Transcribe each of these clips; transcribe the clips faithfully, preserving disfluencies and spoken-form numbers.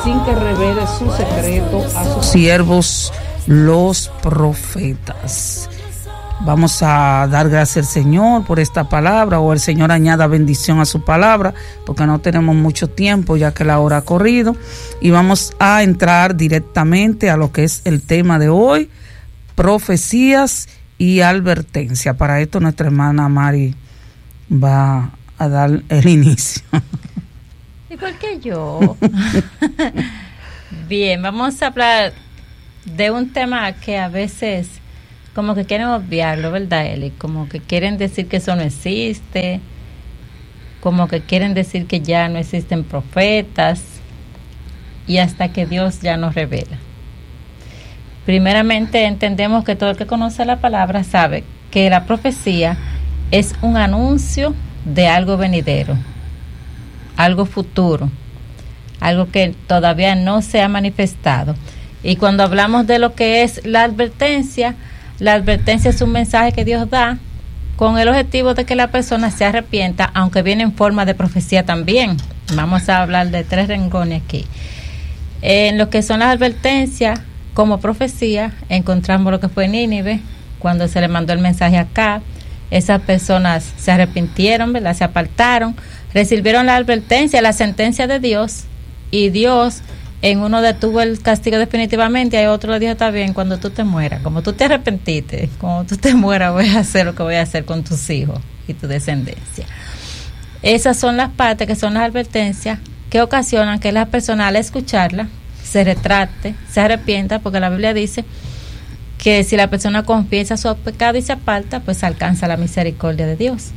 sin que revele su secreto a sus siervos los profetas. Vamos a dar gracias al Señor por esta palabra, o el Señor añada bendición a su palabra, porque no tenemos mucho tiempo ya que la hora ha corrido, y vamos a entrar directamente a lo que es el tema de hoy: profecías y advertencia. Para esto nuestra hermana Mari va a dar el inicio. Igual que yo. Bien, vamos a hablar de un tema que a veces como que quieren obviarlo, ¿verdad, Eli? Como que quieren decir que eso no existe, como que quieren decir que ya no existen profetas, y hasta que Dios ya nos revela. Primeramente, entendemos que todo el que conoce la palabra sabe que la profecía es un anuncio de algo venidero, algo futuro, algo que todavía no se ha manifestado. Y cuando hablamos de lo que es la advertencia, la advertencia es un mensaje que Dios da con el objetivo de que la persona se arrepienta, aunque viene en forma de profecía también. Vamos a hablar de tres renglones aquí. En lo que son las advertencias, como profecía, encontramos lo que fue Nínive, cuando se le mandó el mensaje acá. Esas personas se arrepintieron, ¿verdad? Se apartaron, recibieron la advertencia, la sentencia de Dios, y Dios en uno detuvo el castigo definitivamente, y hay otro le dijo: está bien, cuando tú te mueras, como tú te arrepentiste, cuando tú te mueras voy a hacer lo que voy a hacer con tus hijos y tu descendencia. Esas son las partes que son las advertencias que ocasionan que la persona, al escucharla, se retracte, se arrepienta, porque la Biblia dice que si la persona confiesa su pecado y se aparta, pues alcanza la misericordia de Dios.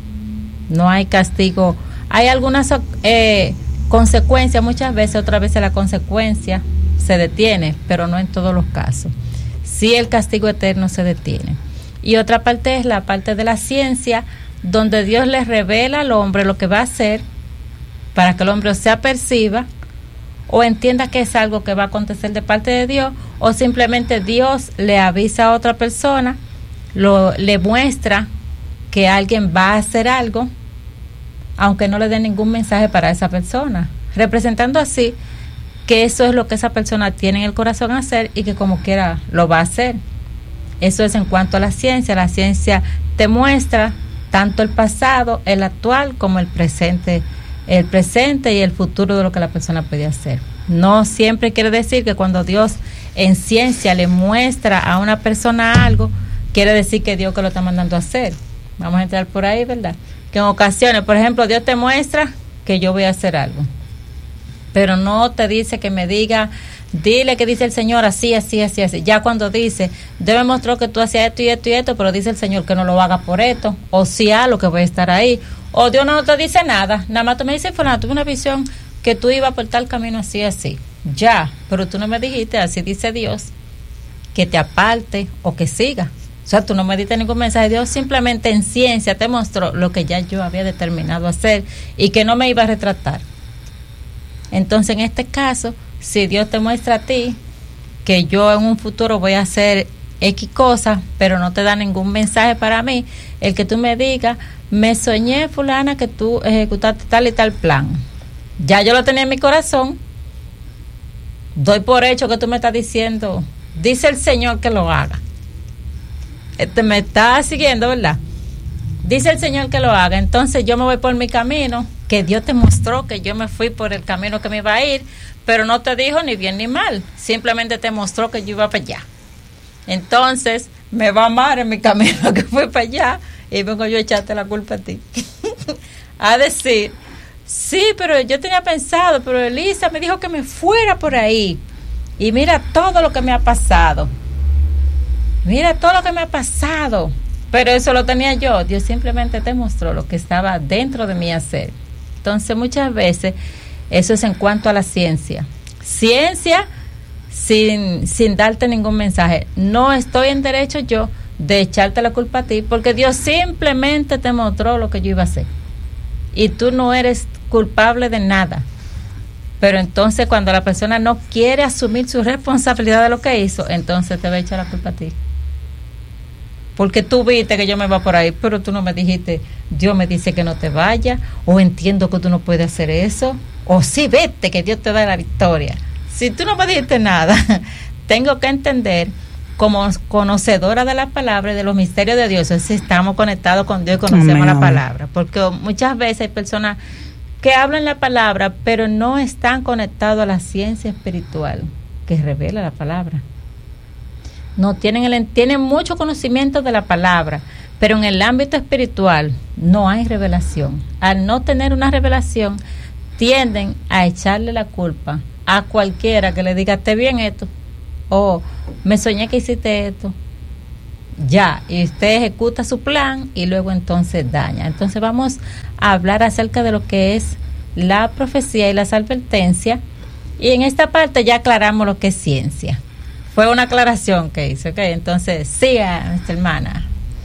No hay castigo. Hay algunas eh, consecuencias, muchas veces, otras veces la consecuencia se detiene, pero no en todos los casos. Sí, el castigo eterno se detiene. Y otra parte es la parte de la ciencia, donde Dios le revela al hombre lo que va a hacer para que el hombre se aperciba o entienda que es algo que va a acontecer de parte de Dios, o simplemente Dios le avisa a otra persona, lo, le muestra que alguien va a hacer algo, aunque no le dé ningún mensaje para esa persona, representando así que eso es lo que esa persona tiene en el corazón a hacer, y que como quiera lo va a hacer. Eso es en cuanto a la ciencia. La ciencia te muestra tanto el pasado, el actual, como el presente, el presente y el futuro de lo que la persona puede hacer. No siempre quiere decir que cuando Dios en ciencia le muestra a una persona algo, quiere decir que Dios que lo está mandando a hacer. Vamos a entrar por ahí, ¿verdad? Que en ocasiones, por ejemplo, Dios te muestra que yo voy a hacer algo, pero no te dice que me diga, dile que dice el Señor así, así, así, así. Ya cuando dice, Dios me mostró que tú hacías esto y esto y esto, pero dice el Señor que no lo haga por esto, o si a lo que voy a estar ahí, o Dios no te dice nada, nada más tú me dices, fulano, tuve una visión que tú ibas por tal camino así, así, ya, pero tú no me dijiste, así dice Dios, que te aparte o que siga. O sea, tú no me diste ningún mensaje. Dios simplemente en ciencia te mostró lo que ya yo había determinado hacer y que no me iba a retratar. Entonces, en este caso, si Dios te muestra a ti que yo en un futuro voy a hacer X cosas, pero no te da ningún mensaje para mí, el que tú me digas, me soñé, fulana, que tú ejecutaste tal y tal plan. Ya yo lo tenía en mi corazón, doy por hecho que tú me estás diciendo, dice el Señor que lo haga. Este me está siguiendo, ¿verdad? Dice el Señor que lo haga, entonces yo me voy por mi camino, que Dios te mostró que yo me fui por el camino que me iba a ir, pero no te dijo ni bien ni mal, simplemente te mostró que yo iba para allá. Entonces me va a amar en mi camino que fui para allá, y vengo yo a echarte la culpa a ti. A decir, sí, pero yo tenía pensado, pero Elisa me dijo que me fuera por ahí, y mira todo lo que me ha pasado. Mira todo lo que me ha pasado, pero eso lo tenía yo. Dios simplemente te mostró lo que estaba dentro de mí hacer. Entonces muchas veces eso es en cuanto a la ciencia. Ciencia sin, sin darte ningún mensaje. No estoy en derecho yo de echarte la culpa a ti, porque Dios simplemente te mostró lo que yo iba a hacer. Y tú no eres culpable de nada. Pero entonces cuando la persona no quiere asumir su responsabilidad de lo que hizo, entonces te va a echar la culpa a ti. Porque tú viste que yo me iba por ahí, pero tú no me dijiste, Dios me dice que no te vayas, o entiendo que tú no puedes hacer eso, o sí, vete, que Dios te da la victoria. si tú no me dijiste nada, tengo que entender, como conocedora de la palabra y de los misterios de Dios, si estamos conectados con Dios y conocemos Amén. La palabra. Porque muchas veces hay personas que hablan la palabra, pero no están conectados a la ciencia espiritual que revela la palabra. No tienen el, tienen mucho conocimiento de la palabra, pero en el ámbito espiritual no hay revelación. Al no tener una revelación, tienden a echarle la culpa a cualquiera que le diga, te bien esto, o me soñé que hiciste esto, ya, y usted ejecuta su plan y luego entonces daña. Entonces vamos a hablar acerca de lo que es la profecía y las advertencias, y en esta parte ya aclaramos lo que es ciencia. Fue una aclaración que hice, ¿ok? Entonces siga, nuestra hermana.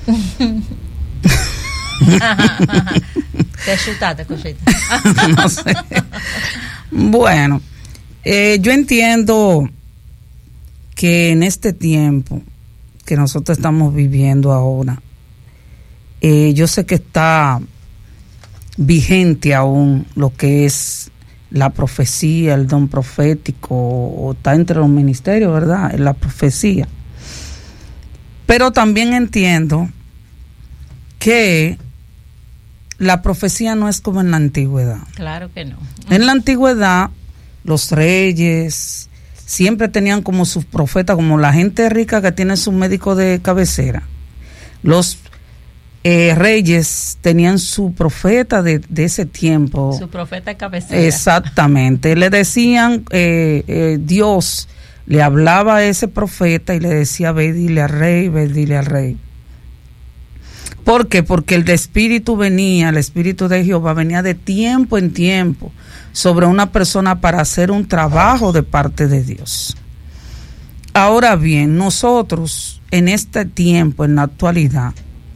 Te chutaste, cosita. No sé. Bueno, eh, yo entiendo que en este tiempo que nosotros estamos viviendo ahora, eh, yo sé que está vigente aún lo que es la profecía, el don profético, o está entre los ministerios, ¿verdad? La profecía. Pero también entiendo que la profecía no es como en la antigüedad. Claro que no. En la antigüedad, los reyes siempre tenían como sus profetas, como la gente rica que tiene su médico de cabecera. Los eh, reyes tenían su profeta de, de ese tiempo. Su profeta de cabecera. Exactamente. Le decían, eh, eh, Dios le hablaba a ese profeta y le decía, ve, dile al rey, ve, dile al rey. ¿Por qué? Porque el espíritu venía, el espíritu de Jehová venía de tiempo en tiempo sobre una persona para hacer un trabajo de parte de Dios. Ahora bien, nosotros en este tiempo, en la actualidad,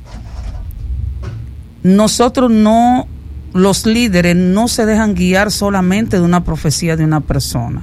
nosotros no, los líderes no se dejan guiar solamente de una profecía de una persona,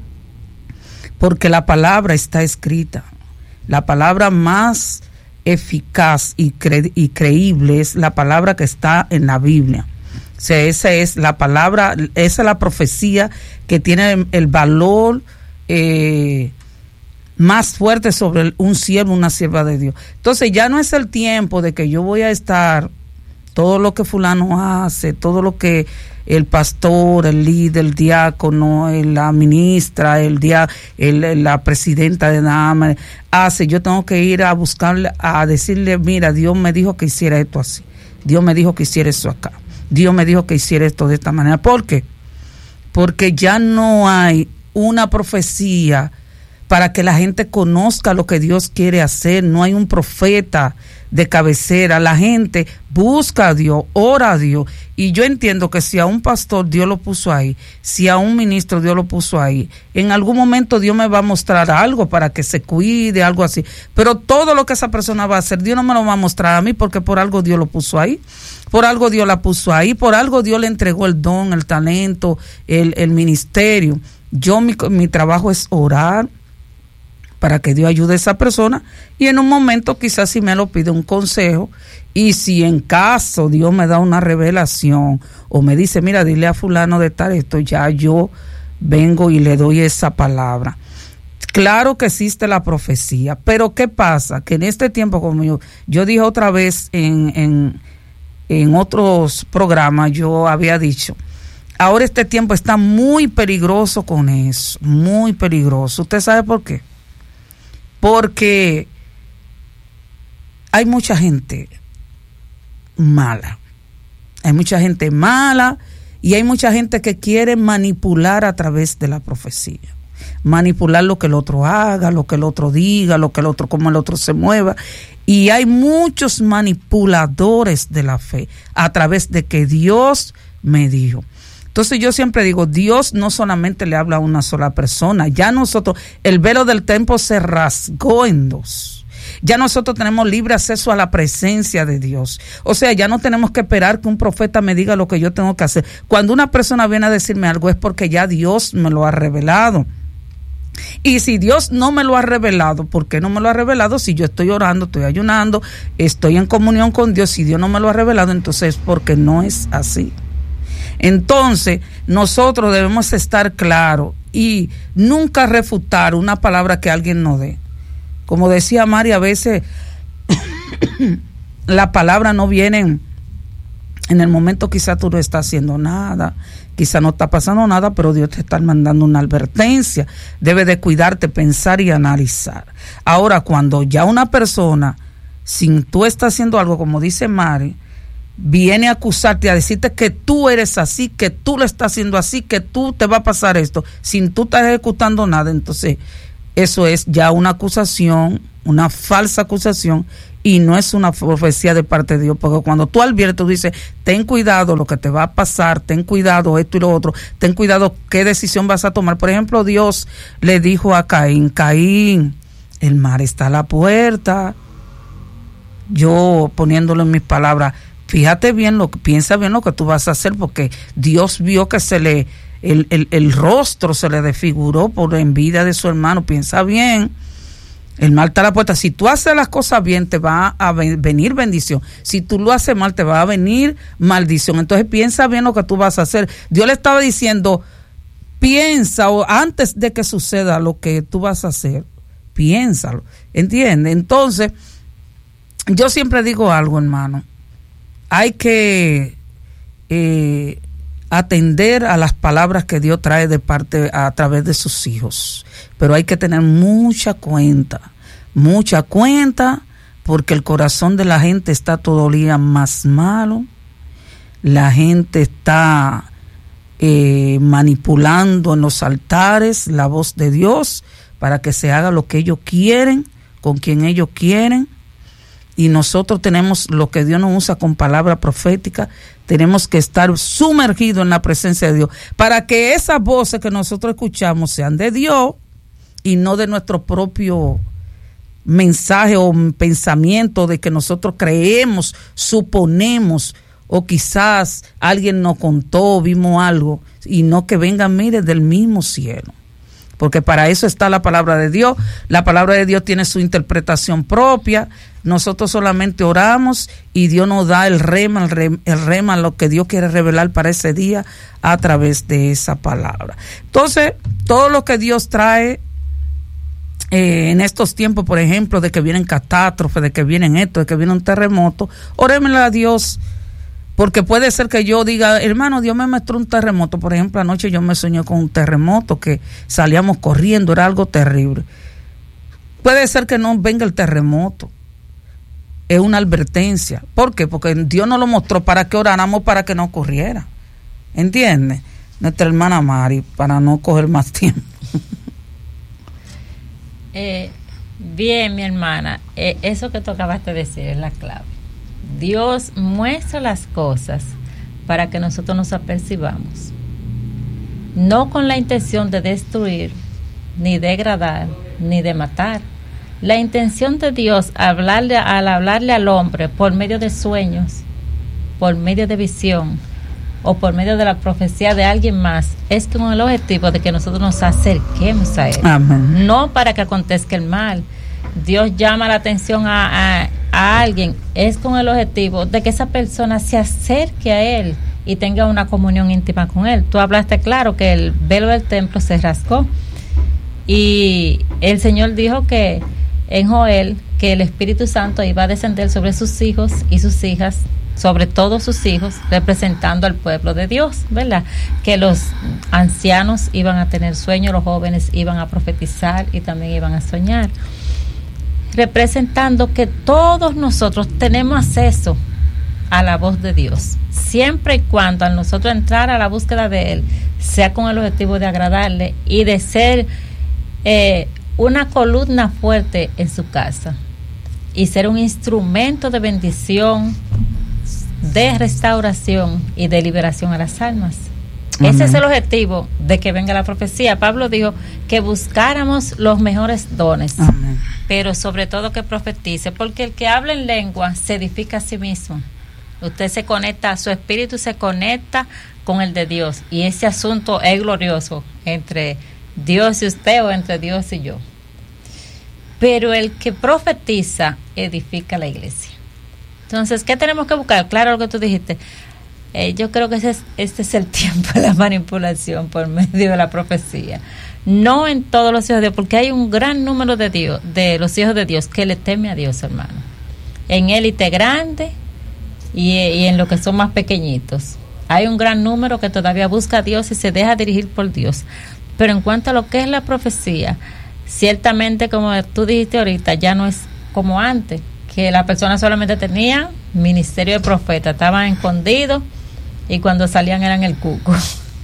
porque la palabra está escrita. La palabra más eficaz y, cre- y creíble es la palabra que está en la Biblia. O sea, esa es la palabra, esa es la profecía que tiene el, el valor eh, más fuerte sobre el, un siervo, una sierva de Dios. Entonces ya no es el tiempo de que yo voy a estar todo lo que fulano hace, todo lo que el pastor, el líder, el diácono, la ministra, el dia, el, la presidenta de damas hace. Yo tengo que ir a buscarle, a decirle, mira, Dios me dijo que hiciera esto así, Dios me dijo que hiciera esto acá, Dios me dijo que hiciera esto de esta manera. ¿Por qué? Porque ya no hay una profecía para que la gente conozca lo que Dios quiere hacer. No hay un profeta de cabecera. La gente busca a Dios, ora a Dios. Y yo entiendo que si a un pastor Dios lo puso ahí, si a un ministro Dios lo puso ahí, en algún momento Dios me va a mostrar algo para que se cuide, algo así. Pero todo lo que esa persona va a hacer, Dios no me lo va a mostrar a mí, porque por algo Dios lo puso ahí. Por algo Dios la puso ahí, por algo Dios le entregó el don, el talento, el, el ministerio. Yo, mi, mi trabajo es orar para que Dios ayude a esa persona, y en un momento quizás si me lo pide un consejo, y si en caso Dios me da una revelación o me dice, mira, dile a fulano de tal esto, ya yo vengo y le doy esa palabra. Claro que existe la profecía, pero ¿qué pasa? Que en este tiempo, como yo, yo dije otra vez en, en, en otros programas, yo había dicho, ahora este tiempo está muy peligroso con eso, muy peligroso. ¿Usted sabe por qué? Porque hay mucha gente mala, hay mucha gente mala y hay mucha gente que quiere manipular a través de la profecía, manipular lo que el otro haga, lo que el otro diga, lo que el otro, cómo el otro se mueva, y hay muchos manipuladores de la fe a través de que Dios me dijo. Entonces yo siempre digo, Dios no solamente le habla a una sola persona, ya nosotros, el velo del templo se rasgó en dos. Ya nosotros tenemos libre acceso a la presencia de Dios. O sea, ya no tenemos que esperar que un profeta me diga lo que yo tengo que hacer. Cuando una persona viene a decirme algo es porque ya Dios me lo ha revelado. Y si Dios no me lo ha revelado, ¿por qué no me lo ha revelado? Si yo estoy orando, estoy ayunando, estoy en comunión con Dios, si Dios no me lo ha revelado, entonces es porque no es así. Entonces, nosotros debemos estar claros y nunca refutar una palabra que alguien nos dé. Como decía Mari, a veces la palabra no viene en el momento, quizá tú no estás haciendo nada, quizá no está pasando nada, pero Dios te está mandando una advertencia. Debes de cuidarte, pensar y analizar. Ahora, cuando ya una persona, sin tú estás haciendo algo, como dice Mari, viene a acusarte, a decirte que tú eres así, que tú lo estás haciendo así, que tú te va a pasar esto, sin tú estar ejecutando nada, entonces eso es ya una acusación, una falsa acusación, y no es una profecía de parte de Dios, porque cuando tú adviertes, tú dices, ten cuidado lo que te va a pasar, ten cuidado esto y lo otro, ten cuidado qué decisión vas a tomar. Por ejemplo, Dios le dijo a Caín, Caín, el mar está a la puerta. Yo poniéndolo en mis palabras, fíjate bien, lo que piensa bien lo que tú vas a hacer, porque Dios vio que se le, el, el, el rostro se le desfiguró por envidia de su hermano. Piensa bien. El mal está a la puerta. Si tú haces las cosas bien, te va a venir bendición. Si tú lo haces mal, te va a venir maldición. Entonces piensa bien lo que tú vas a hacer. Dios le estaba diciendo, piensa, o antes de que suceda lo que tú vas a hacer, piénsalo. ¿Entiendes? Entonces, yo siempre digo algo, hermano. Hay que eh, atender a las palabras que Dios trae de parte a través de sus hijos, pero hay que tener mucha cuenta, mucha cuenta, porque el corazón de la gente está todo el día más malo. La gente está eh, manipulando en los altares la voz de Dios para que se haga lo que ellos quieren, con quien ellos quieren. Y nosotros tenemos lo que Dios nos usa con palabra profética, tenemos que estar sumergidos en la presencia de Dios para que esas voces que nosotros escuchamos sean de Dios y no de nuestro propio mensaje o pensamiento de que nosotros creemos, suponemos, o quizás alguien nos contó, vimos algo, y no que vengan, mire, del mismo cielo. Porque para eso está la palabra de Dios. La palabra de Dios tiene su interpretación propia. Nosotros solamente oramos y Dios nos da el rema, el rema, el rema, lo que Dios quiere revelar para ese día a través de esa palabra. Entonces, todo lo que Dios trae eh, en estos tiempos, por ejemplo, de que vienen catástrofes, de que vienen esto, de que viene un terremoto, orémosle a Dios. Porque puede ser que yo diga, hermano, Dios me mostró un terremoto. Por ejemplo, anoche yo me soñé con un terremoto que salíamos corriendo, era algo terrible. Puede ser que no venga el terremoto. Es una advertencia. ¿Por qué? Porque Dios nos lo mostró para que oráramos para que no ocurriera. ¿Entiendes? Nuestra hermana Mari, para no coger más tiempo. eh, bien, mi hermana, eh, eso que tú acabaste de decir es la clave. Dios muestra las cosas para que nosotros nos apercibamos, no con la intención de destruir, ni degradar, ni de matar. La intención de Dios hablarle, al hablarle al hombre por medio de sueños, por medio de visión o por medio de la profecía de alguien más, es con el objetivo de que nosotros nos acerquemos a Él. Amén. No para que acontezca el mal. Dios llama la atención a, a, a alguien, es con el objetivo de que esa persona se acerque a Él y tenga una comunión íntima con Él. Tú hablaste claro que el velo del templo se rasgó y el Señor dijo que en Joel que el Espíritu Santo iba a descender sobre sus hijos y sus hijas, sobre todos sus hijos, representando al pueblo de Dios, ¿verdad? Que los ancianos iban a tener sueños, los jóvenes iban a profetizar y también iban a soñar, representando que todos nosotros tenemos acceso a la voz de Dios, siempre y cuando al nosotros entrar a la búsqueda de Él, sea con el objetivo de agradarle y de ser eh, una columna fuerte en su casa y ser un instrumento de bendición, de restauración y de liberación a las almas. Amén. Ese es el objetivo de que venga la profecía. Pablo dijo que buscáramos los mejores dones. Amén. Pero sobre todo que profetice, porque el que habla en lengua se edifica a sí mismo. Usted se conecta, su espíritu se conecta con el de Dios, y ese asunto es glorioso entre Dios y usted o entre Dios y yo. Pero el que profetiza edifica la iglesia. Entonces, ¿qué tenemos que buscar? Claro lo que tú dijiste, Eh, yo creo que ese es, este es el tiempo de la manipulación por medio de la profecía. No en todos los hijos de Dios, porque hay un gran número de Dios, de los hijos de Dios que le teme a Dios, hermano. En élite grande y, y en los que son más pequeñitos. Hay un gran número que todavía busca a Dios y se deja dirigir por Dios. Pero en cuanto a lo que es la profecía, ciertamente, como tú dijiste ahorita, ya no es como antes, que la persona solamente tenía ministerio de profeta, estaban escondidos y cuando salían eran el cuco.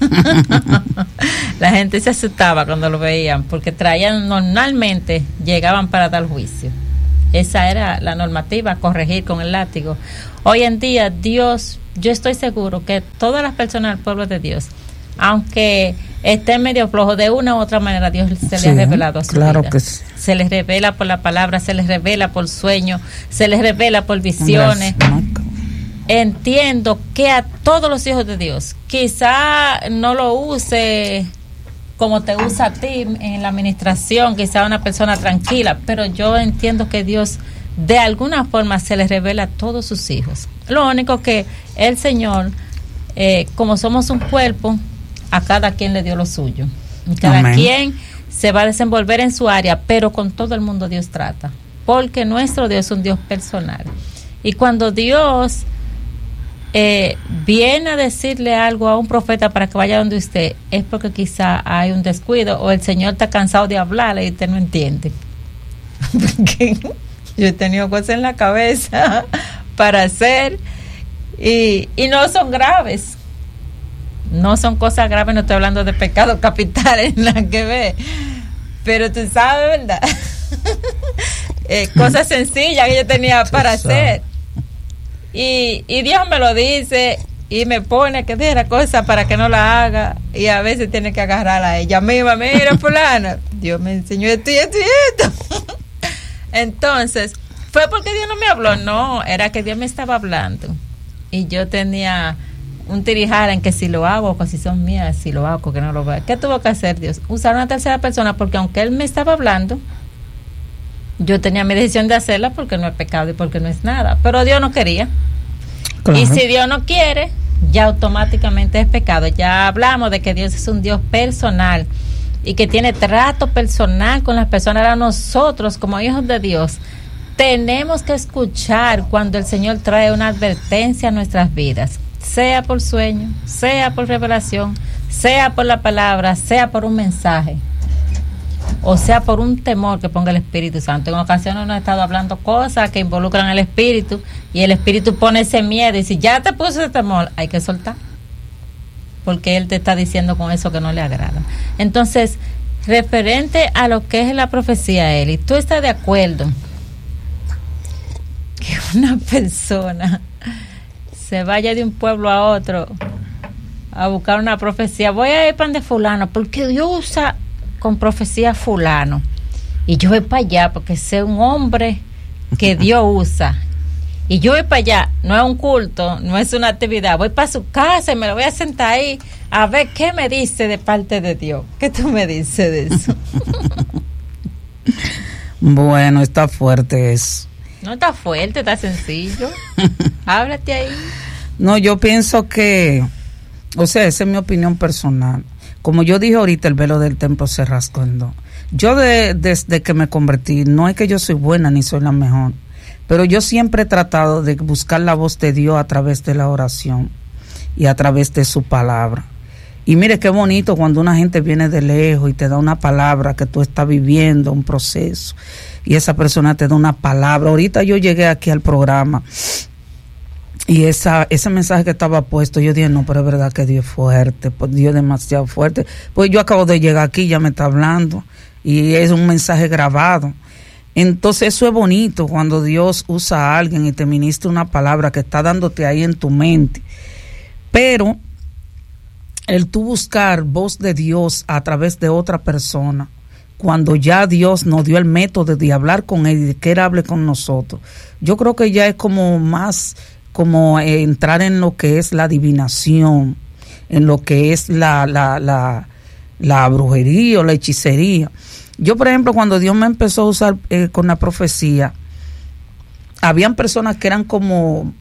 La gente se asustaba cuando lo veían porque traían, normalmente llegaban para dar juicio. Esa era la normativa, corregir con el látigo. Hoy en día Dios, yo estoy seguro que todas las personas del pueblo de Dios, aunque estén medio flojos, de una u otra manera Dios se sí, les ha revelado a su claro vida. Que sí. Se les revela por la palabra, se les revela por sueños, se les revela por visiones. Entiendo que a todos los hijos de Dios, quizá no lo use como te usa a ti en la administración, quizá una persona tranquila, pero yo entiendo que Dios de alguna forma se les revela a todos sus hijos. Lo único que el Señor, eh, como somos un cuerpo, a cada quien le dio lo suyo. Cada Amén. Quien se va a desenvolver en su área, pero con todo el mundo Dios trata, porque nuestro Dios es un Dios personal. Y cuando Dios eh, viene a decirle algo a un profeta para que vaya donde usted, es porque quizá hay un descuido o el Señor está cansado de hablarle y usted no entiende. Porque yo he tenido cosas en la cabeza para hacer y, y no son graves. No son cosas graves, no estoy hablando de pecados capitales, nada que ver. Pero tú sabes, ¿verdad? eh, cosas sencillas que yo tenía para hacer. Y, y Dios me lo dice y me pone que diga cosa para que no la haga. Y a veces tiene que agarrar a ella misma. Mira, fulana, Dios me enseñó esto y esto y esto. Entonces, ¿fue porque Dios no me habló? No, era que Dios me estaba hablando. Y yo tenía un tirijar en que si lo hago, o si son mías, si lo hago, que no lo veo. ¿Qué tuvo que hacer Dios? Usar una tercera persona, porque aunque Él me estaba hablando, yo tenía mi decisión de hacerla porque no es pecado y porque no es nada. Pero Dios no quería. Claro. Y si Dios no quiere, ya automáticamente es pecado. Ya hablamos de que Dios es un Dios personal y que tiene trato personal con las personas. Ahora nosotros, como hijos de Dios, tenemos que escuchar cuando el Señor trae una advertencia a nuestras vidas. Sea por sueño, sea por revelación, sea por la palabra, sea por un mensaje, o sea por un temor que ponga el Espíritu Santo. En ocasiones uno ha estado hablando cosas que involucran al Espíritu y el Espíritu pone ese miedo y si ya te puso ese temor, hay que soltar, porque Él te está diciendo con eso que no le agrada. Entonces, referente a lo que es la profecía, Eli, ¿tú estás de acuerdo que una persona se vaya de un pueblo a otro a buscar una profecía? Voy a ir pan de fulano porque Dios usa con profecía fulano y yo voy para allá porque sé un hombre que Dios usa y yo voy para allá, no es un culto, no es una actividad, voy para su casa y me lo voy a sentar ahí a ver qué me dice de parte de Dios. ¿Qué tú me dices de eso? Bueno, está fuerte eso. No está fuerte, está sencillo. Háblate ahí. No, yo pienso que, o sea, esa es mi opinión personal. Como yo dije ahorita, el velo del templo se rasgó en dos. Yo de, desde que me convertí, no es que yo soy buena ni soy la mejor, pero yo siempre he tratado de buscar la voz de Dios a través de la oración y a través de su palabra. Y mire qué bonito cuando una gente viene de lejos y te da una palabra que tú estás viviendo, un proceso, y esa persona te da una palabra. Ahorita yo llegué aquí al programa y esa ese mensaje que estaba puesto, yo dije, no, pero es verdad que Dios es fuerte, pues Dios es demasiado fuerte. Pues yo acabo de llegar aquí, ya me está hablando, y es un mensaje grabado. Entonces eso es bonito cuando Dios usa a alguien y te ministra una palabra que está dándote ahí en tu mente. Pero el tú buscar voz de Dios a través de otra persona, cuando ya Dios nos dio el método de hablar con Él y de que Él hable con nosotros, yo creo que ya es como más como eh, entrar en lo que es la adivinación, en lo que es la, la, la, la brujería o la hechicería. Yo, por ejemplo, cuando Dios me empezó a usar eh, con la profecía, habían personas que eran como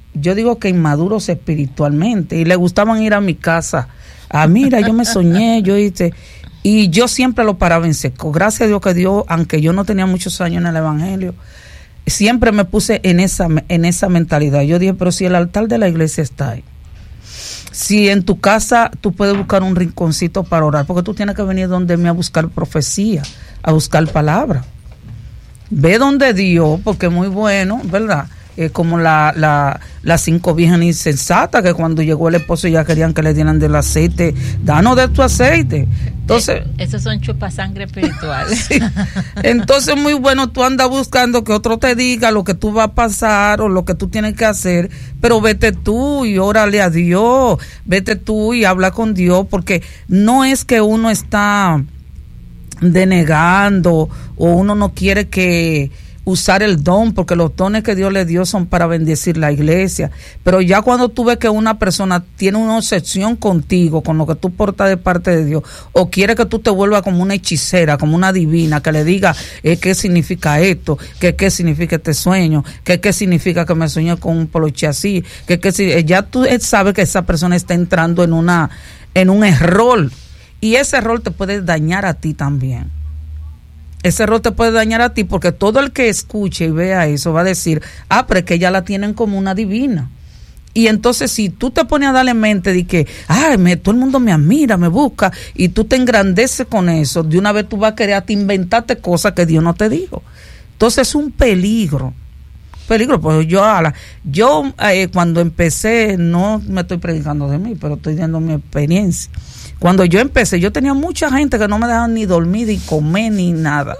yo digo que inmaduros espiritualmente, y le gustaban ir a mi casa. Ah, mira, yo me soñé, yo hice, y yo siempre lo paraba en seco. Gracias a Dios que Dios, aunque yo no tenía muchos años en el evangelio, siempre me puse en esa, en esa mentalidad. Yo dije, pero si el altar de la iglesia está ahí, si en tu casa tú puedes buscar un rinconcito para orar, porque tú tienes que venir donde mí a buscar profecía, a buscar palabra. Ve donde Dios, porque es muy bueno, ¿verdad? Eh, como la, la, las cinco vírgenes insensatas, que cuando llegó el esposo ya querían que le dieran del aceite. Danos de tu aceite. Entonces, eh, esos son chupasangre espirituales. Sí. Entonces, muy bueno, tú andas buscando que otro te diga lo que tú vas a pasar o lo que tú tienes que hacer, pero vete tú y órale a Dios, vete tú y habla con Dios, porque no es que uno está denegando o uno no quiere que usar el don, porque los dones que Dios le dio son para bendecir la iglesia, pero ya cuando tú ves que una persona tiene una obsesión contigo, con lo que tú portas de parte de Dios, o quiere que tú te vuelvas como una hechicera, como una divina, que le diga eh, qué significa esto, que qué significa este sueño, que qué significa que me soñé con un poloche así, que qué eh, ya tú eh, sabes que esa persona está entrando en una en un error. Y ese error te puede dañar a ti también. Ese error te puede dañar a ti porque todo el que escuche y vea eso va a decir, ah, pero es que ya la tienen como una divina. Y entonces si tú te pones a darle mente de que, ay, me, todo el mundo me admira, me busca, y tú te engrandeces con eso, de una vez tú vas a querer hasta inventarte cosas que Dios no te dijo. Entonces es un peligro. Peligro, pues yo, yo eh, cuando empecé, no me estoy predicando de mí, pero estoy dando mi experiencia. Cuando yo empecé, yo tenía mucha gente que no me dejaban ni dormir, ni comer, ni nada.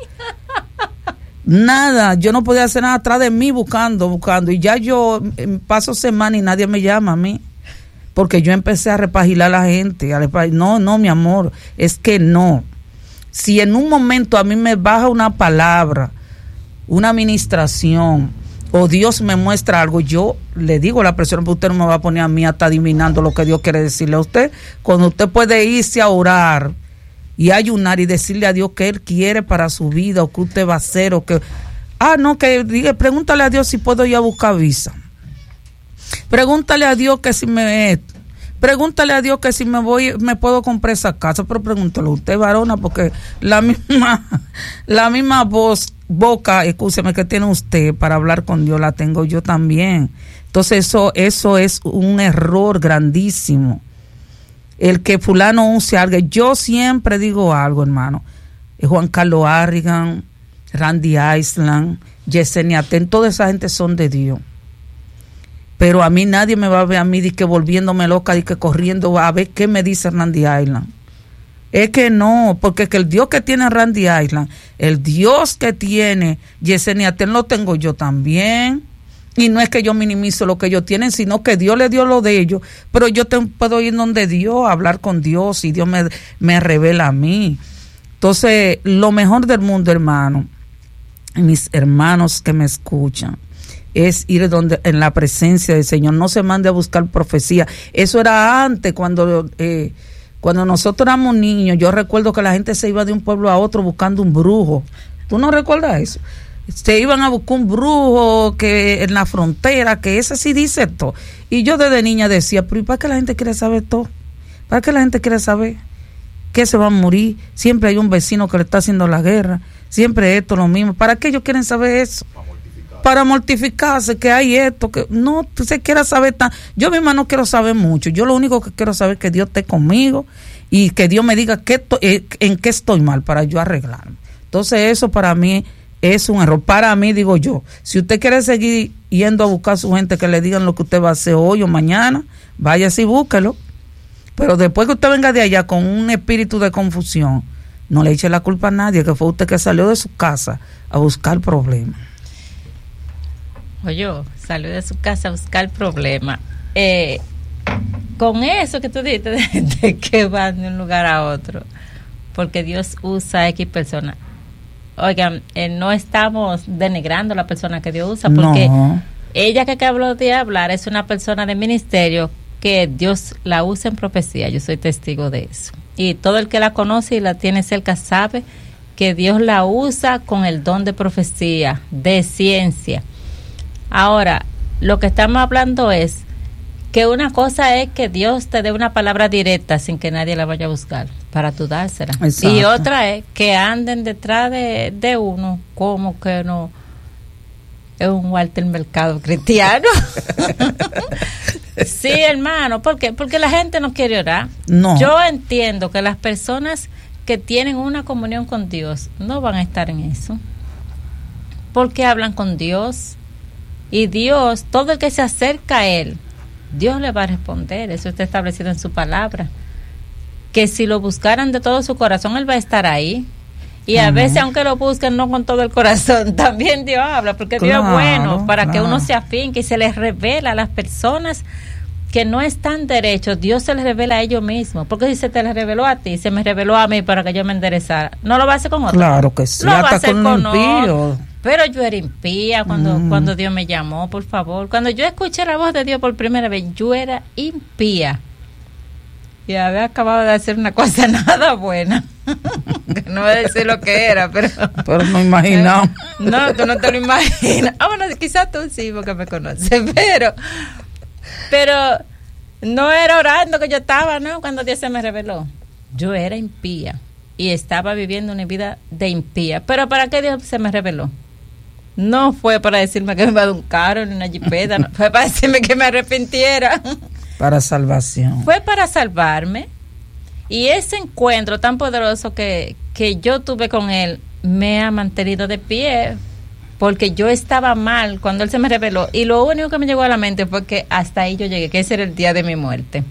Nada, yo no podía hacer nada atrás de mí buscando, buscando. Y ya yo paso semana y nadie me llama a mí. Porque yo empecé a repagilar a la gente. A repagil... No, no, mi amor, es que no. Si en un momento a mí me baja una palabra, una administración, o Dios me muestra algo, yo le digo a la persona, pero usted no me va a poner a mí hasta adivinando lo que Dios quiere decirle a usted. Cuando usted puede irse a orar y ayunar y decirle a Dios qué Él quiere para su vida, o qué usted va a hacer, o que, ah, no, que diga, pregúntale a Dios si puedo ir a buscar visa. Pregúntale a Dios que si me, pregúntale a Dios que si me voy, me puedo comprar esa casa, pero pregúntale usted, varona, porque la misma, la misma voz, boca, escúcheme, que tiene usted para hablar con Dios, la tengo yo también. Entonces eso, eso es un error grandísimo. El que fulano use algo. Yo siempre digo algo, hermano. Juan Carlos Harrigan, Randy Island, Yesenia Ten, toda esa gente son de Dios. Pero a mí nadie me va a ver a mí de que volviéndome loca, de que corriendo a ver qué me dice Randy Island. Es que no, porque que el Dios que tiene Randy Island, el Dios que tiene Yesenia Ten, lo tengo yo también. Y no es que yo minimizo lo que ellos tienen, sino que Dios le dio lo de ellos. Pero yo te, puedo ir donde Dios, hablar con Dios, y Dios me, me revela a mí. Entonces, lo mejor del mundo, hermano, mis hermanos que me escuchan, es ir donde en la presencia del Señor. No se mande a buscar profecía. Eso era antes, cuando... Eh, Cuando nosotros éramos niños, yo recuerdo que la gente se iba de un pueblo a otro buscando un brujo. ¿Tú no recuerdas eso? Se iban a buscar un brujo que en la frontera, que ese sí dice todo. Y yo desde niña decía, pero ¿y para qué la gente quiere saber todo? ¿Para qué la gente quiere saber que se va a morir? Siempre hay un vecino que le está haciendo la guerra. Siempre esto, lo mismo. ¿Para qué ellos quieren saber eso? Para mortificarse, que hay esto, que no se quiera saber tan. Yo misma no quiero saber mucho. Yo lo único que quiero saber es que Dios esté conmigo y que Dios me diga qué to, eh, en qué estoy mal para yo arreglarme. Entonces eso para mí es un error. Para mí, digo yo, si usted quiere seguir yendo a buscar a su gente que le digan lo que usted va a hacer hoy o mañana, vaya así, búsquelo. Pero después que usted venga de allá con un espíritu de confusión, no le eche la culpa a nadie, que fue usted que salió de su casa a buscar problemas. Oye, salió de su casa a buscar problemas. Eh, con eso que tú dijiste, de, de que van de un lugar a otro, porque Dios usa a X personas. Oigan, eh, no estamos denigrando a la persona que Dios usa, porque no. Ella que acabó de hablar es una persona de ministerio que Dios la usa en profecía. Yo soy testigo de eso. Y todo el que la conoce y la tiene cerca sabe que Dios la usa con el don de profecía, de ciencia. Ahora, lo que estamos hablando es que una cosa es que Dios te dé una palabra directa sin que nadie la vaya a buscar para tú dársela. Exacto. Y otra es que anden detrás de, de uno como que no es un Walter Mercado cristiano. Sí, hermano, ¿por qué? Porque la gente no quiere orar. No. Yo entiendo que las personas que tienen una comunión con Dios no van a estar en eso, porque hablan con Dios, y Dios, todo el que se acerca a Él, Dios le va a responder. Eso está establecido en su palabra, que si lo buscaran de todo su corazón, Él va a estar ahí. Y a uh-huh. veces, aunque lo busquen no con todo el corazón, también Dios habla, porque claro, Dios es bueno para claro. que uno se afinque y se les revela a las personas que no están derechos. Dios se les revela a ellos mismos, porque si se te les reveló a ti, se me reveló a mí para que yo me enderezara, no lo va a hacer con otro. Claro que sí, lo hasta va a hacer con, con impío. Pero yo era impía cuando, mm. cuando Dios me llamó, por favor. Cuando yo escuché la voz de Dios por primera vez, yo era impía. Y había acabado de hacer una cosa nada buena. Que no voy a decir lo que era, pero... Pero no imaginamos. No, tú no te lo imaginas. Ah, bueno, quizás tú sí, porque me conoces. Pero, pero no era orando que yo estaba, ¿no? Cuando Dios se me reveló. Yo era impía. Y estaba viviendo una vida de impía. Pero ¿para qué Dios se me reveló? No fue para decirme que me iba a dar un carro ni una jipeta, no. Fue para decirme que me arrepintiera. Para salvación. Fue para salvarme. Y ese encuentro tan poderoso que, que yo tuve con Él me ha mantenido de pie, porque yo estaba mal cuando Él se me reveló. Y lo único que me llegó a la mente fue que hasta ahí yo llegué, que ese era el día de mi muerte.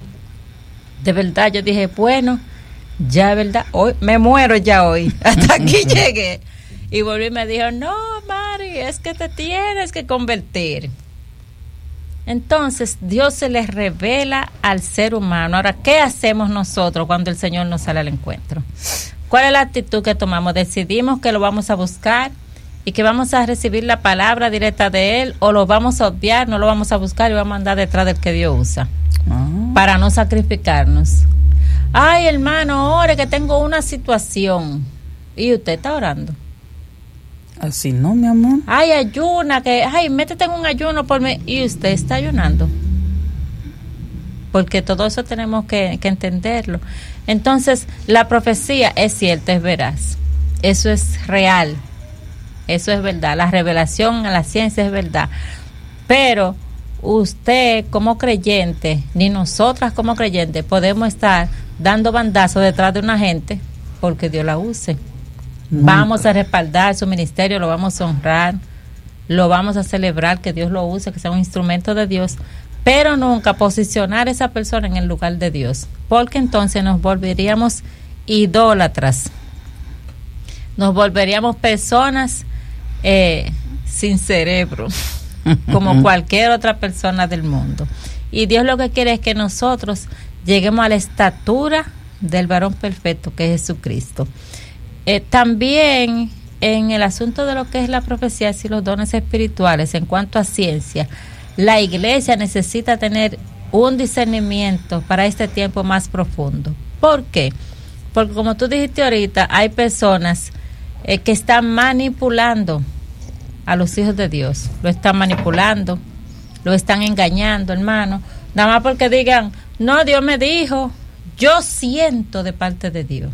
De verdad, yo dije, bueno, ya, verdad, hoy me muero ya hoy. Hasta aquí llegué. Y volví y me dijo, no, Mari, es que te tienes que convertir. Entonces, Dios se les revela al ser humano. Ahora, ¿qué hacemos nosotros cuando el Señor nos sale al encuentro? ¿Cuál es la actitud que tomamos? ¿Decidimos que lo vamos a buscar y que vamos a recibir la palabra directa de Él, o lo vamos a obviar, no lo vamos a buscar y vamos a andar detrás del que Dios usa uh-huh. para no sacrificarnos? Ay, hermano, ore que tengo una situación. ¿Y usted está orando? Así no, mi amor. Ay, ayuna, que, ay, métete en un ayuno por mí. ¿Y usted está ayunando? Porque todo eso tenemos que, que entenderlo. Entonces, la profecía es cierta, es veraz. Eso es real. Eso es verdad. La revelación a la ciencia es verdad. Pero usted como creyente, ni nosotras como creyentes, podemos estar dando bandazos detrás de una gente porque Dios la use. Vamos a respaldar su ministerio, lo vamos a honrar, lo vamos a celebrar, que Dios lo use, que sea un instrumento de Dios, pero nunca posicionar a esa persona en el lugar de Dios, porque entonces nos volveríamos idólatras, nos volveríamos personas eh, sin cerebro, como cualquier otra persona del mundo. Y Dios lo que quiere es que nosotros lleguemos a la estatura del varón perfecto, que es Jesucristo. Eh, también en el asunto de lo que es la profecía y los dones espirituales, en cuanto a ciencia, la iglesia necesita tener un discernimiento para este tiempo más profundo. ¿Por qué? Porque como tú dijiste ahorita, hay personas eh, que están manipulando a los hijos de Dios, lo están manipulando, lo están engañando, hermano, nada más porque digan, no, Dios me dijo, yo siento de parte de Dios.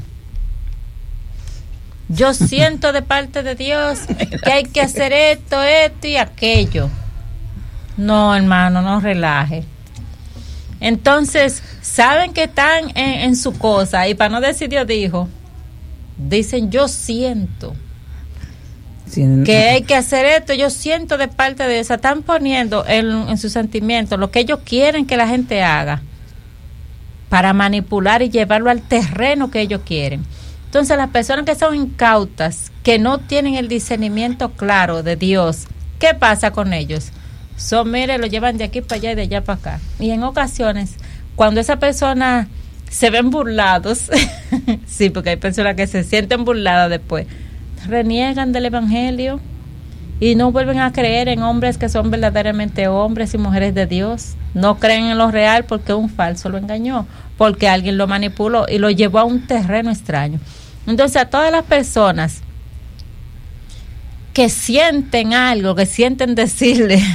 Yo siento de parte de Dios que hay que hacer esto, esto y aquello. No, hermano, no relaje. Entonces, saben que están en, en su cosa, y para no decir Dios dijo, dicen yo siento sí, que hay que hacer esto, yo siento de parte de Dios. Están poniendo en, en sus sentimientos lo que ellos quieren que la gente haga para manipular y llevarlo al terreno que ellos quieren. Entonces, las personas que son incautas, que no tienen el discernimiento claro de Dios, ¿qué pasa con ellos? Son, mire, lo llevan de aquí para allá y de allá para acá. Y en ocasiones, cuando esa persona se ven burlados, sí, porque hay personas que se sienten burladas después, reniegan del evangelio y no vuelven a creer en hombres que son verdaderamente hombres y mujeres de Dios. No creen en lo real porque un falso lo engañó, porque alguien lo manipuló y lo llevó a un terreno extraño. Entonces, a todas las personas que sienten algo, que sienten decirle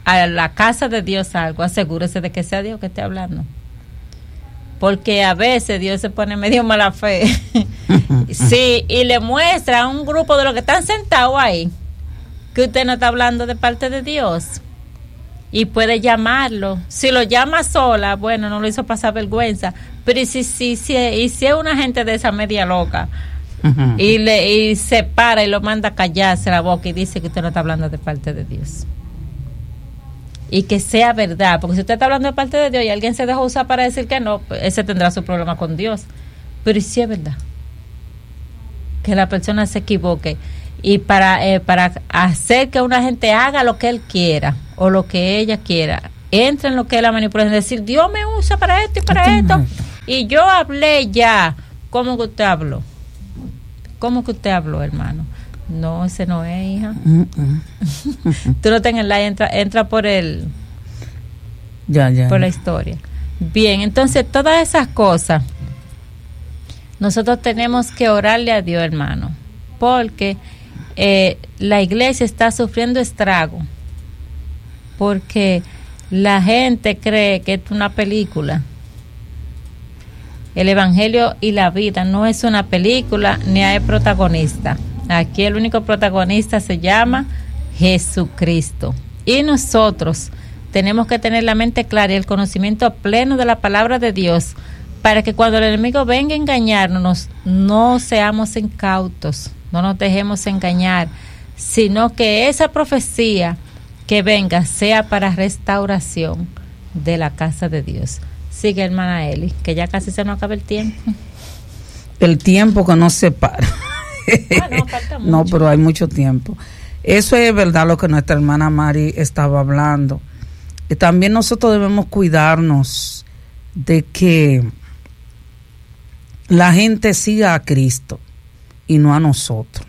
a la casa de Dios algo, asegúrese de que sea Dios que esté hablando. Porque a veces Dios se pone medio mala fe. Sí, y le muestra a un grupo de los que están sentados ahí que usted no está hablando de parte de Dios. Y puede llamarlo. Si lo llama sola, bueno, no lo hizo pasar vergüenza. Pero y si, si, si, y si es una gente de esa media loca, uh-huh, y le y se para y lo manda a callarse la boca y dice que usted no está hablando de parte de Dios. Y que sea verdad, porque si usted está hablando de parte de Dios y alguien se dejó usar para decir que no, pues ese tendrá su problema con Dios. Pero si es verdad que la persona se equivoque, y para eh, para hacer que una gente haga lo que él quiera o lo que ella quiera, entra en lo que es la manipulación, decir Dios me usa para esto y para esto, y yo hablé ya. ¿Cómo que usted habló? ¿Cómo que usted habló, hermano? No, ese no es, hija. Uh-uh. Tú no tengas la entra entra por el ya, ya, por ya. la historia. Bien, entonces todas esas cosas nosotros tenemos que orarle a Dios, hermano, porque eh, la iglesia está sufriendo estrago, porque la gente cree que es una película. El Evangelio y la vida no es una película ni hay protagonista. Aquí el único protagonista se llama Jesucristo. Y nosotros tenemos que tener la mente clara y el conocimiento pleno de la palabra de Dios para que cuando el enemigo venga a engañarnos, no seamos incautos, no nos dejemos engañar, sino que esa profecía que venga sea para restauración de la casa de Dios. Sigue, hermana Eli, que ya casi se nos acaba el tiempo. El tiempo que no se para. Ah, no, falta mucho. No, pero hay mucho tiempo. Eso es verdad lo que nuestra hermana Mari estaba hablando. Y también nosotros debemos cuidarnos de que la gente siga a Cristo y no a nosotros.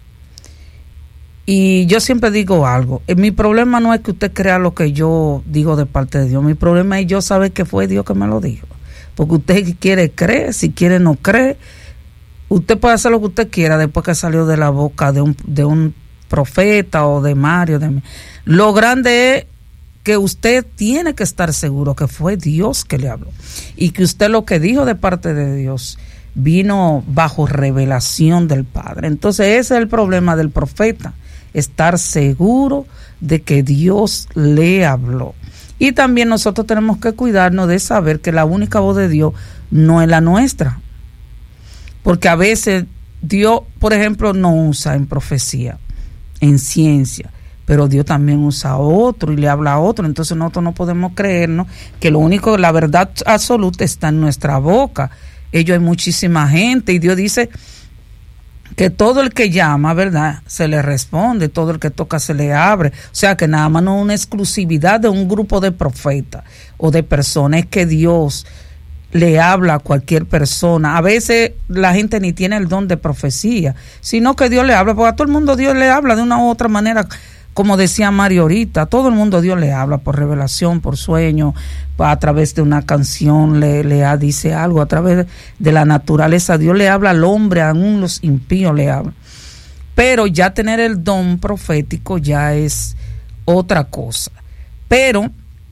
Y yo siempre digo algo, mi problema no es que usted crea lo que yo digo de parte de Dios, mi problema es yo saber que fue Dios que me lo dijo. Porque usted quiere creer, si quiere no cree. Usted puede hacer lo que usted quiera después que salió de la boca de un, de un profeta o de Mario. De mí. Lo grande es que usted tiene que estar seguro que fue Dios que le habló. Y que usted lo que dijo de parte de Dios vino bajo revelación del Padre. Entonces ese es el problema del profeta. Estar seguro de que Dios le habló. Y también nosotros tenemos que cuidarnos de saber que la única voz de Dios no es la nuestra. Porque a veces Dios, por ejemplo, no usa en profecía, en ciencia, pero Dios también usa a otro y le habla a otro. Entonces nosotros no podemos creernos que lo único, la verdad absoluta está en nuestra boca. Ellos hay muchísima gente y Dios dice que todo el que llama, ¿verdad?, se le responde, todo el que toca se le abre. O sea que nada más no es una exclusividad de un grupo de profetas o de personas, es que Dios le habla a cualquier persona. A veces la gente ni tiene el don de profecía, sino que Dios le habla, porque a todo el mundo Dios le habla de una u otra manera. Como decía Mario ahorita, a todo el mundo Dios le habla por revelación, por sueño, a través de una canción le, le dice algo, a través de la naturaleza. Dios le habla al hombre, aún los impíos le hablan. Pero ya tener el don profético ya es otra cosa. Pero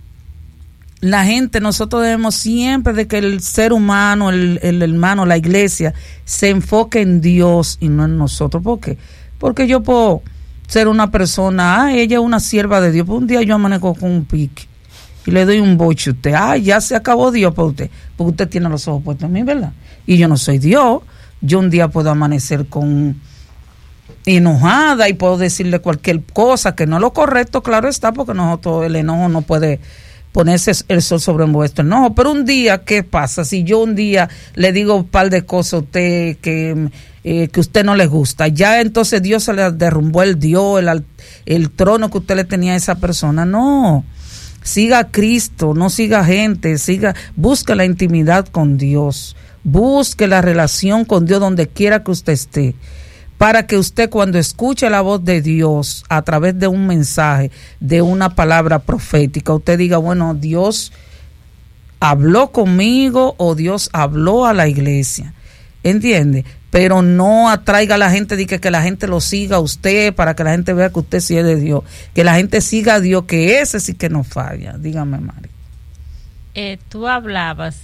la gente, nosotros debemos siempre de que el ser humano, el, el hermano, la iglesia, se enfoque en Dios y no en nosotros. ¿Por qué? Porque yo puedo ser una persona, ah, ella es una sierva de Dios, pues un día yo amanezco con un pique y le doy un boche a usted, ah, ya se acabó Dios para usted, porque usted tiene los ojos puestos en mí, ¿verdad? Y yo no soy Dios. Yo un día puedo amanecer con enojada y puedo decirle cualquier cosa que no es lo correcto, claro está, porque nosotros el enojo no puede ponerse el sol sobre vuestro enojo. Pero un día, ¿qué pasa? Si yo un día le digo un par de cosas a usted que, eh, que a usted no le gusta, ya entonces Dios se le derrumbó el Dios, el, el trono que usted le tenía a esa persona. No, siga a Cristo, no siga gente, siga, busque la intimidad con Dios, busque la relación con Dios donde quiera que usted esté, para que usted cuando escuche la voz de Dios a través de un mensaje, de una palabra profética, usted diga, bueno, Dios habló conmigo o Dios habló a la iglesia, ¿entiende? pero no atraiga a la gente de que, que la gente lo siga a usted, para que la gente vea que usted sí es de Dios, que la gente siga a Dios, que ese sí que no falla. Dígame, Mari. Eh, tú hablabas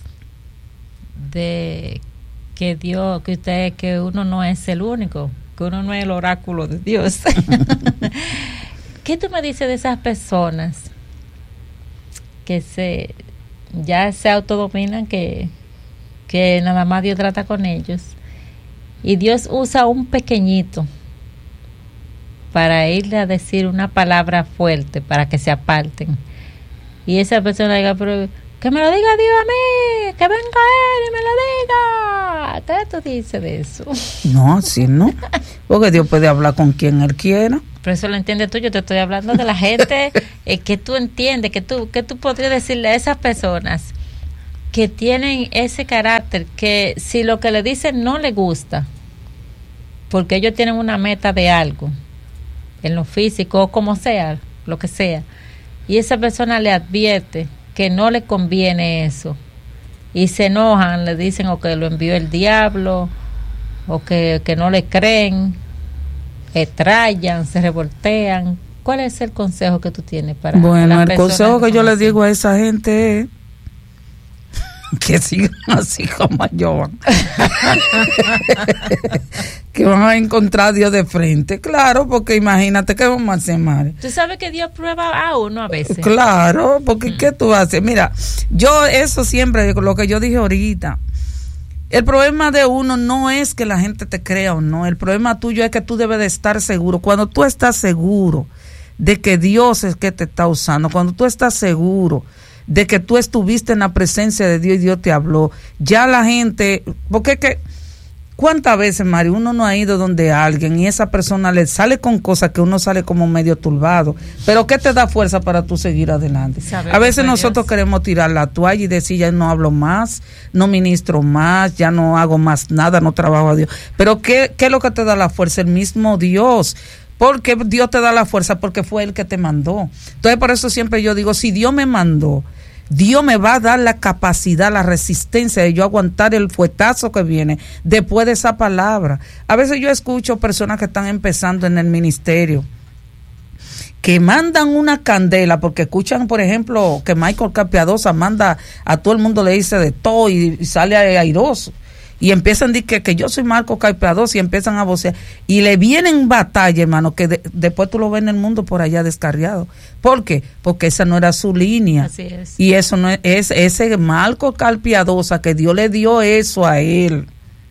de que Dios, que usted, que uno no es el único, que uno no es el oráculo de Dios. ¿Qué tú me dices de esas personas que se ya se autodominan, que, que nada más Dios trata con ellos, y Dios usa un pequeñito para irle a decir una palabra fuerte para que se aparten, y esa persona diga, pero que me lo diga Dios a mí, que venga Él y me lo diga? ¿Qué tú dices de eso? No, así no, porque Dios puede hablar con quien Él quiera. Pero eso lo entiendes tú. Yo te estoy hablando de la gente eh, que tú entiendes, que tú, que tú podrías decirle a esas personas que tienen ese carácter, que si lo que le dicen no le gusta, porque ellos tienen una meta de algo, en lo físico o como sea, lo que sea, y esa persona le advierte que no le conviene eso, y se enojan, le dicen o que lo envió el diablo, o que, que no le creen, estrellan, se revoltean. ¿Cuál es el consejo que tú tienes para Bueno, el consejo que yo le digo a esa gente es que sigan así como yo, que van a encontrar a Dios de frente. Claro, porque imagínate que vamos a hacer, Mari. Tú sabes que Dios prueba a uno a veces. Claro, porque mm. ¿qué tú haces? Mira, yo eso siempre, lo que yo dije ahorita, el problema de uno no es que la gente te crea o no, el problema tuyo es que tú debes de estar seguro. Cuando tú estás seguro de que Dios es que te está usando, cuando tú estás seguro de que tú estuviste en la presencia de Dios y Dios te habló, ya la gente, porque es que, ¿cuántas veces, Mari, uno no ha ido donde alguien y esa persona le sale con cosas que uno sale como medio turbado? Pero ¿qué te da fuerza para tú seguir adelante? A veces nosotros queremos tirar la toalla y decir, ya no hablo más, no ministro más, ya no hago más nada, no trabajo a Dios. Pero ¿qué, qué es lo que te da la fuerza? El mismo Dios. ¿Por qué Dios te da la fuerza? Porque fue Él que te mandó. Entonces, por eso siempre yo digo, si Dios me mandó, Dios me va a dar la capacidad, la resistencia de yo aguantar el fuetazo que viene después de esa palabra. A veces yo escucho personas que están empezando en el ministerio, que mandan una candela, porque escuchan, por ejemplo, que Michael Capiadosa manda a todo el mundo, le dice de todo y, y sale airoso. Y empiezan a decir que, que yo soy Marco Caipeados y empiezan a vocear. Y le vienen batalla, hermano, que de, después tú lo ves en el mundo por allá descarriado. ¿Por qué? Porque esa no era su línea. Así es. Y eso no es, es ese Marco Caipeadosa, que Dios le dio eso a él.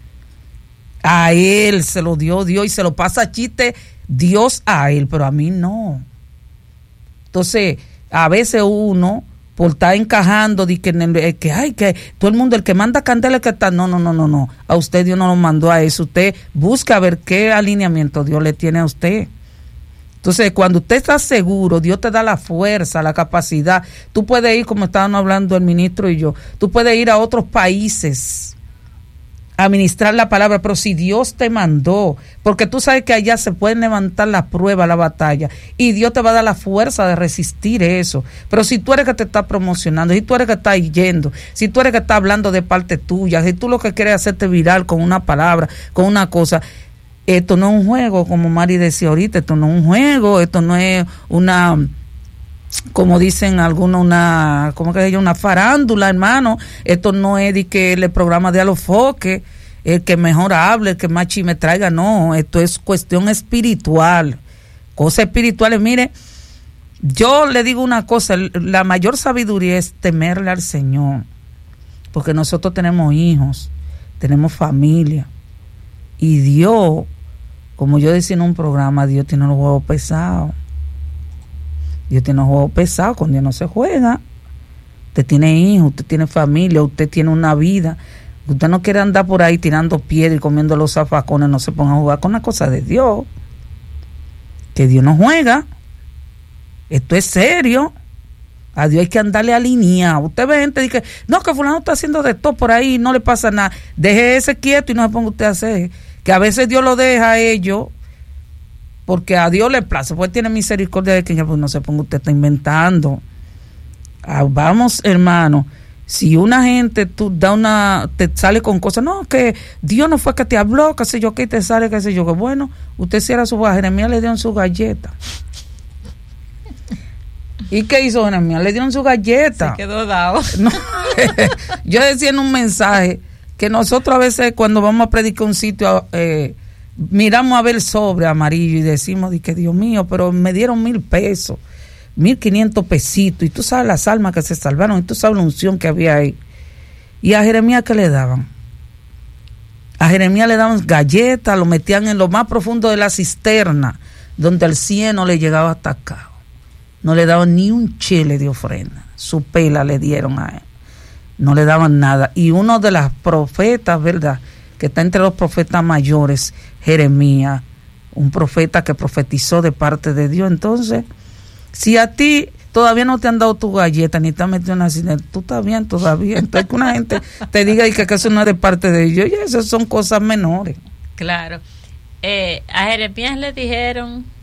A él se lo dio Dios y se lo pasa chiste Dios a él, pero a mí no. Entonces, a veces uno, por estar encajando, de que, que ay, que todo el mundo, el que manda candela, que está, no, no, no, no, no, a usted Dios no lo mandó a eso. Usted busca ver qué alineamiento Dios le tiene a usted. Entonces, cuando usted está seguro, Dios te da la fuerza, la capacidad. Tú puedes ir, como estaban hablando el ministro y yo, tú puedes ir a otros países a ministrar la palabra, pero si Dios te mandó, porque tú sabes que allá se pueden levantar la prueba, la batalla, y Dios te va a dar la fuerza de resistir eso. Pero si tú eres que te está promocionando, si tú eres que está yendo, si tú eres que está hablando de parte tuya, si tú lo que quieres es hacerte viral con una palabra, con una cosa, esto no es un juego, como Mari decía ahorita, esto no es un juego, esto no es una, como dicen algunos, una, ¿cómo que se llama? Una farándula, hermano. Esto no es de que el programa de Alofoque, el que mejor hable, el que más chisme traiga, no, esto es cuestión espiritual, cosas espirituales. Mire, yo le digo una cosa, la mayor sabiduría es temerle al Señor, porque nosotros tenemos hijos, tenemos familia, y Dios, como yo decía en un programa, Dios tiene los huevos pesados. Dios tiene los huevos pesados, con Dios no se juega. Usted tiene hijos, usted tiene familia, usted tiene una vida. Usted no quiere andar por ahí tirando piedras y comiendo los zafacones, no se ponga a jugar con la cosa de Dios. Que Dios no juega. Esto es serio. A Dios hay que andarle alineado. Usted ve gente y dice, no, que fulano está haciendo de todo por ahí, no le pasa nada. Deje ese quieto y no se ponga usted a hacer. Que a veces Dios lo deja a ellos, porque a Dios le place, pues tiene misericordia de que ya pues no se ponga usted está inventando. Ah, vamos, hermano, Si una gente, tú da una, te sale con cosas, no, que Dios no fue que te habló, qué sé yo, que te sale, qué sé yo, que bueno, usted cierra su boca. Jeremías le dieron su galleta. ¿Y qué hizo Jeremías? Le dieron su galleta. Se quedó dado. No, yo decía en un mensaje que nosotros a veces cuando vamos a predicar un sitio, eh, miramos a ver el sobre amarillo y decimos, que Dios mío, pero me dieron mil pesos, mil quinientos pesitos, y tú sabes las almas que se salvaron, y tú sabes la unción que había ahí. ¿Y a Jeremías qué le daban? A Jeremías le daban galletas, lo metían en lo más profundo de la cisterna, donde el cielo le llegaba hasta acá. No le daban ni un chile de ofrenda. Su pela le dieron a él. No le daban nada. Y uno de las profetas, ¿verdad?, que está entre los profetas mayores, Jeremías, un profeta que profetizó de parte de Dios. Entonces, si a ti todavía no te han dado tu galleta, ni te han metido en una cine, tú estás bien todavía. Entonces, que una gente te diga y que eso no es de parte de Dios, y esas son cosas menores. Claro. Eh, a Jeremías le dijeron